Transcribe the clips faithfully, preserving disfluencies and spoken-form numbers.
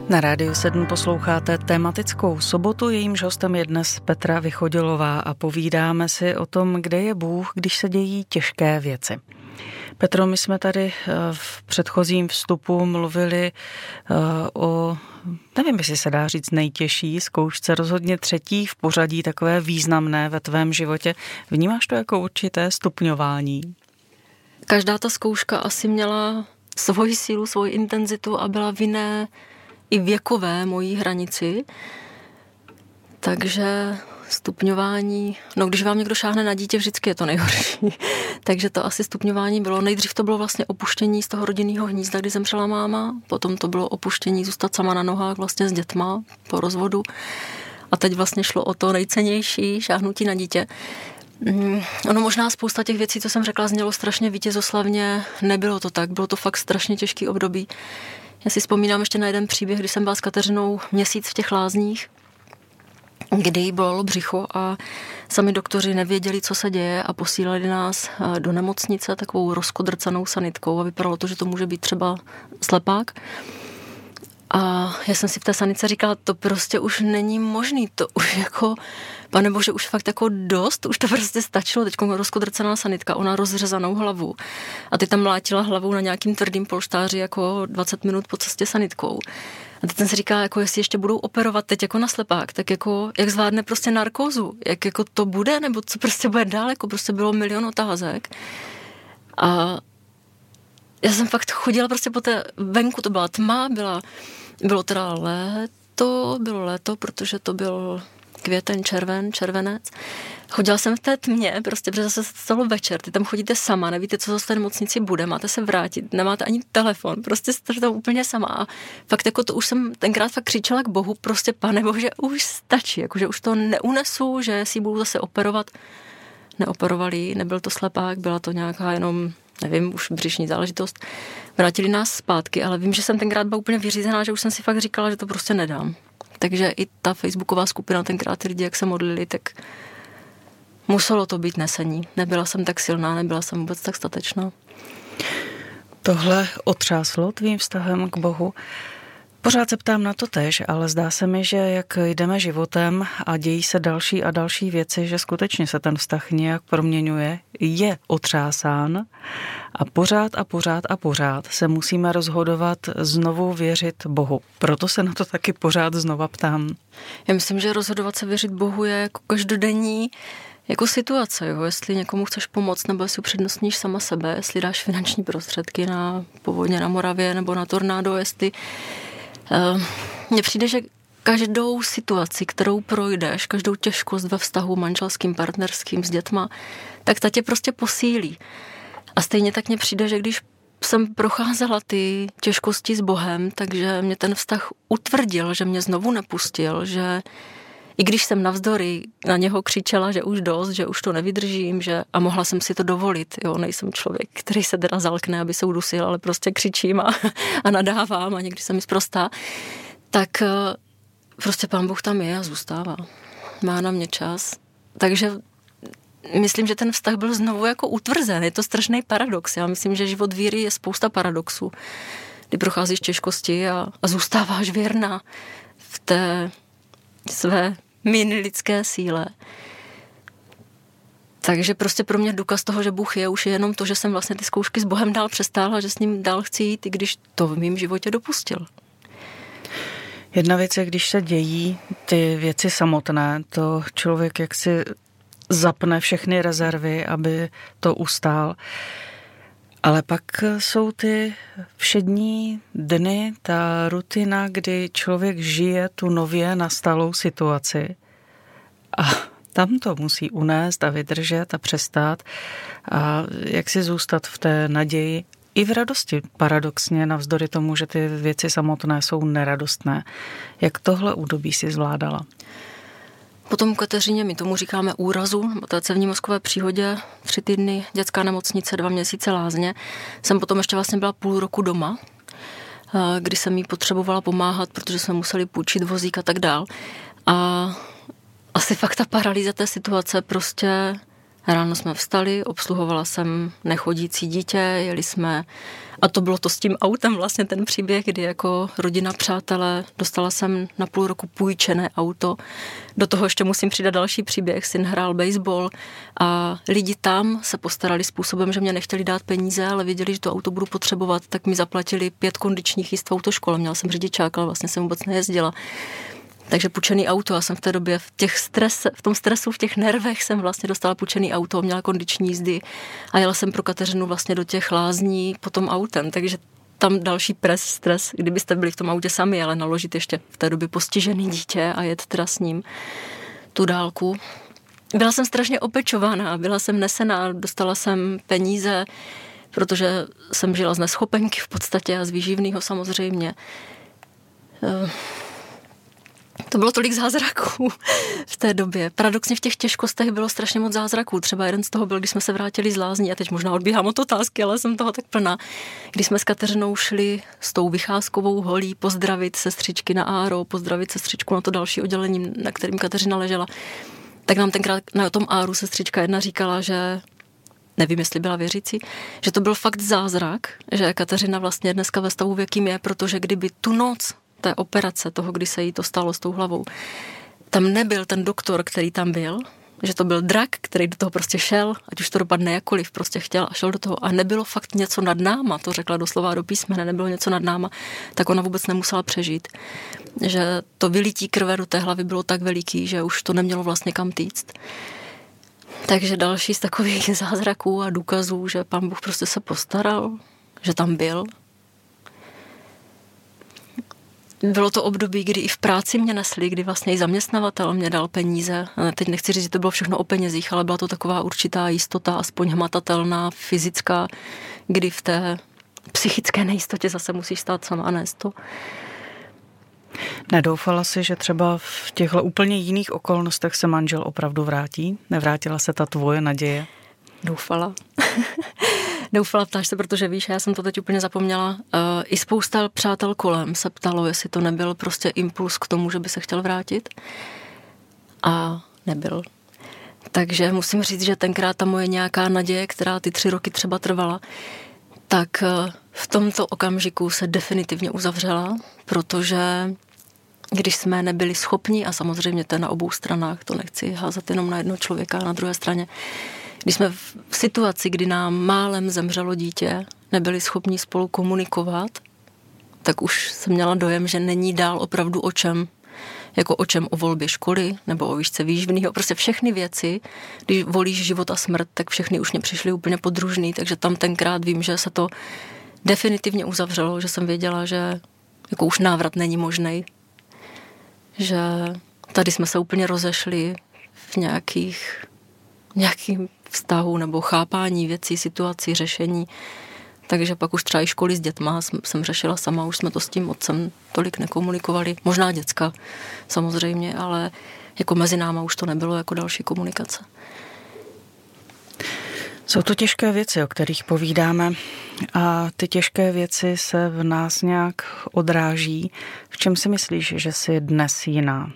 Na Rádiu sedm posloucháte tematickou sobotu, jejímž hostem je dnes Petra Vychodilová a povídáme si o tom, kde je Bůh, když se dějí těžké věci. Petro, my jsme tady v předchozím vstupu mluvili o, nevím, jestli se dá říct nejtěžší zkoušce, rozhodně třetí v pořadí, takové významné ve tvém životě. Vnímáš to jako určité stupňování? Každá ta zkouška asi měla svoji sílu, svoji intenzitu a byla v jiné i věkové mojí hranici. Takže stupňování, no když vám někdo šáhne na dítě, vždycky je to nejhorší. Takže to asi stupňování bylo. Nejdřív to bylo vlastně opuštění z toho rodinného hnízda, kdy zemřela máma, potom to bylo opuštění zůstat sama na nohách vlastně s dětma po rozvodu. A teď vlastně šlo o to nejcennější, šáhnutí na dítě. Ono možná spousta těch věcí, co jsem řekla, znělo strašně vítězoslavně, nebylo to tak, bylo to fakt strašně těžký období. Já si vzpomínám ještě na jeden příběh, kdy jsem byla s Kateřinou měsíc v těch lázních, kdy jí bolelo břicho a sami doktoři nevěděli, co se děje a posílali nás do nemocnice takovou rozkodrcanou sanitkou a vypadalo to, že to může být třeba slepák. A já jsem si v té sanice říkala, to prostě už není možný, to už jako, pane bože, už fakt jako dost, už to prostě stačilo, teď rozkodrcená sanitka, ona rozřezanou hlavu a ty tam mlátila hlavou na nějakým tvrdým polštáři jako dvacet minut po cestě sanitkou. A teď jsem si říkala, jako jestli ještě budou operovat teď jako na slepák, tak jako, jak zvládne prostě narkózu, jak jako to bude, nebo co prostě bude dál, jako prostě bylo milion otázek. A já jsem fakt chodila prostě po té venku, to byla tma, byla, bylo teda léto, bylo léto, protože to byl květen, červen, červenec. Chodila jsem v té tmě, prostě, protože zase se stalo večer, ty tam chodíte sama, nevíte, co zase v té nemocnici bude, máte se vrátit, nemáte ani telefon, prostě jste tam úplně sama. A fakt jako to už jsem tenkrát fakt křičela k Bohu, prostě pane Bože, už stačí, jakože už to neunesu, že si budu zase operovat. Neoperovali, nebyl to slepák, byla to nějaká jenom, nevím, už břišní záležitost. Vrátili nás zpátky, ale vím, že jsem tenkrát byla úplně vyřízená, že už jsem si fakt říkala, že to prostě nedám. Takže i ta facebooková skupina, tenkrát ty lidi, jak se modlili, tak muselo to být nesení. Nebyla jsem tak silná, nebyla jsem vůbec tak statečná. Tohle otřáslo tvým vztahem k Bohu? Pořád se ptám na to též, ale zdá se mi, že jak jdeme životem a dějí se další a další věci, že skutečně se ten vztah nějak proměňuje, je otřásán a pořád a pořád a pořád se musíme rozhodovat znovu věřit Bohu. Proto se na to taky pořád znova ptám. Já myslím, že rozhodovat se věřit Bohu je jako každodenní jako situace, jo? Jestli někomu chceš pomoct, nebo jestli upřednostníš sama sebe, jestli dáš finanční prostředky na povodně na Moravě nebo na tornádo, jestli mně přijde, že každou situaci, kterou projdeš, každou těžkost ve vztahu manželským, partnerským, s dětma, tak ta tě prostě posílí. A stejně tak mně přijde, že když jsem procházela ty těžkosti s Bohem, takže mě ten vztah utvrdil, že mě znovu nepustil, že i když jsem navzdory na něho křičela, že už dost, že už to nevydržím, že a mohla jsem si to dovolit, jo, nejsem člověk, který se teda zalkne, aby se udusil, ale prostě křičím a, a nadávám a někdy jsem mi sprostá, tak prostě Pán Bůh tam je a zůstává. Má na mě čas. Takže myslím, že ten vztah byl znovu jako utvrzen. Je to strašný paradox. Já myslím, že život víry je spousta paradoxů, kdy procházíš těžkosti a, a zůstáváš věrná v té své mini lidské síle. Takže prostě pro mě důkaz toho, že Bůh je, už je jenom to, že jsem vlastně ty zkoušky s Bohem dál přestála, že s ním dál chci jít, i když to v mém životě dopustil. Jedna věc je, když se dějí ty věci samotné, to člověk jaksi zapne všechny rezervy, aby to ustál. Ale pak jsou ty všední dny, ta rutina, kdy člověk žije tu nově nastalou situaci a tam to musí unést a vydržet a přestát a jak si zůstat v té naději i v radosti, paradoxně, navzdory tomu, že ty věci samotné jsou neradostné. Jak tohle údobí si zvládala? Potom Kateřině, my tomu říkáme úrazu, nebo té cévní mozkové příhodě, tři týdny dětská nemocnice, dva měsíce lázně. Jsem potom ještě vlastně byla půl roku doma, kdy jsem jí potřebovala pomáhat, protože jsme museli půjčit vozík a tak dál. A asi fakt ta paralýza té situace prostě Ráno jsme vstali, obsluhovala jsem nechodící dítě, jeli jsme, a to bylo to s tím autem vlastně ten příběh, kdy jako rodina, přátelé, dostala jsem na půl roku půjčené auto. Do toho ještě musím přidat další příběh, syn hrál baseball a lidi tam se postarali způsobem, že mě nechtěli dát peníze, ale věděli, že to auto budu potřebovat, tak mi zaplatili pět kondičních jízd v autoškole. Měla jsem řidičák, ale vlastně jsem vůbec nejezdila. Takže půjčený auto, já jsem v té době v, těch stres, v tom stresu, v těch nervech jsem vlastně dostala půjčený auto, měla kondiční jízdy a jela jsem pro Kateřinu vlastně do těch lázní potom autem, takže tam další pres, stres, kdybyste byli v tom autě sami, ale naložit ještě v té době postižený dítě a jet teda s ním tu dálku. Byla jsem strašně opečovaná, byla jsem nesená, dostala jsem peníze, protože jsem žila z neschopenky v podstatě a z výživného samozřejmě. To bylo tolik zázraků v té době. Paradoxně v těch těžkostech bylo strašně moc zázraků. Třeba jeden z toho byl, když jsme se vrátili z lázní, a teď možná odbíhám od otázky, ale jsem toho tak plná. Když jsme s Kateřinou šli s tou Vycházkovou holí pozdravit sestřičky na Áro, pozdravit sestřičku na to další oddělení, na kterým Kateřina ležela, tak nám tenkrát na tom Áru sestřička jedna říkala, že nevím, jestli byla věřící, že to byl fakt zázrak, že Kateřina vlastně dneska ve stavu, v jakým je, protože kdyby tu noc té operace, toho, kdy se jí to stalo s tou hlavou, tam nebyl ten doktor, který tam byl, že to byl drak, který do toho prostě šel, ať už to dopadne jakkoliv, prostě chtěl a šel do toho a nebylo fakt něco nad náma, to řekla doslova do písmene, nebylo něco nad náma, tak ona vůbec nemusela přežít. Že to vylití krve do té hlavy bylo tak veliký, že už to nemělo vlastně kam týct. Takže další z takových zázraků a důkazů, že Pán Bůh prostě se postaral, že tam byl. Bylo to období, kdy i v práci mě nesli, kdy vlastně i zaměstnavatel mě dal peníze. Teď nechci říct, že to bylo všechno o penězích, ale byla to taková určitá jistota, aspoň hmatatelná, fyzická, kdy v té psychické nejistotě zase musíš stát sama a nést to. Nedoufala si, že třeba v těchto úplně jiných okolnostech se manžel opravdu vrátí? Nevrátila se ta tvoje naděje? Doufala. Doufala, ptáš se, protože víš, já jsem to teď úplně zapomněla. Uh, I spousta přátel kolem se ptalo, jestli to nebyl prostě impuls k tomu, že by se chtěl vrátit. A nebyl. Takže musím říct, že tenkrát ta moje nějaká naděje, která ty tři roky třeba trvala, tak uh, v tomto okamžiku se definitivně uzavřela, protože když jsme nebyli schopni, a samozřejmě to je na obou stranách, to nechci házet jenom na jednoho člověka a na druhé straně, když jsme v situaci, kdy nám málem zemřelo dítě, nebyli schopni spolu komunikovat, tak už jsem měla dojem, že není dál opravdu o čem, jako o čem o volbě školy nebo o výšce výživného. Prostě všechny věci, když volíš život a smrt, tak všechny už mě přišly úplně podružný, takže tam tenkrát vím, že se to definitivně uzavřelo, že jsem věděla, že jako už návrat není možnej, že tady jsme se úplně rozešli v nějakých nějakým vztahu nebo chápání věcí, situací, řešení. Takže pak už třeba i školy s dětma jsem řešila sama, už jsme to s tím otcem tolik nekomunikovali. Možná děcka, samozřejmě, ale jako mezi náma už to nebylo jako další komunikace. Jsou to těžké věci, o kterých povídáme, a ty těžké věci se v nás nějak odráží. V čem si myslíš, že jsi dnes jiná?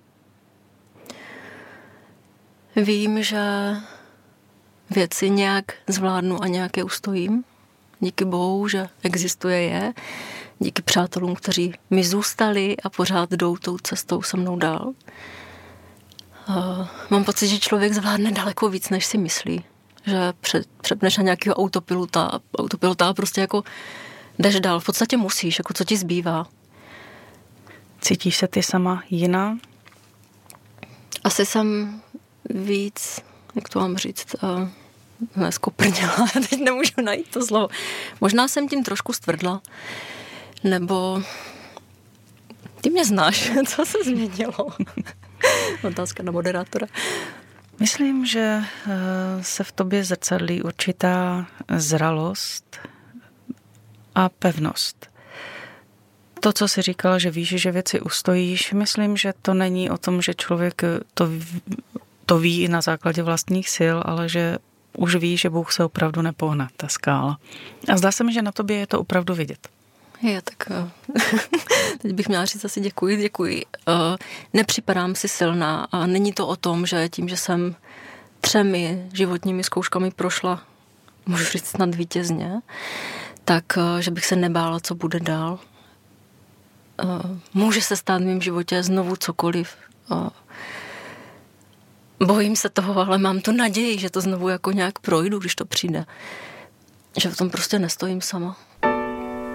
Vím, že věci nějak zvládnu a nějak je ustojím. Díky Bohu, že existuje je. Díky přátelům, kteří mi zůstali a pořád jdou tou cestou se mnou dál. Uh, mám pocit, že člověk zvládne daleko víc, než si myslí. Že před, přepneš na nějakého autopilota, autopilota a prostě jako jdeš dál. V podstatě musíš, jako co ti zbývá. Cítíš se ty sama jiná? Asi jsem víc, jak to mám říct, uh, neskoprněla, teď nemůžu najít to slovo. Možná jsem tím trošku stvrdla, nebo ty mě znáš, co se změnilo? Otázka na moderátora. Myslím, že se v tobě zrcadlí určitá zralost a pevnost. To, co jsi říkala, že víš, že věci ustojíš, myslím, že to není o tom, že člověk to, to ví na základě vlastních sil, ale že už ví, že Bůh se opravdu nepohne, ta skála. A zdá se mi, že na tobě je to opravdu vidět. Je, tak teď bych měla říct asi děkuji, děkuji. Nepřipadám si silná a není to o tom, že tím, že jsem třemi životními zkouškami prošla, můžu říct snad vítězně, tak, že bych se nebála, co bude dál. Může se stát v mém životě znovu cokoliv. Bojím se toho, ale mám tu naději, že to znovu jako nějak projdu, když to přijde. Že v tom prostě nestojím sama.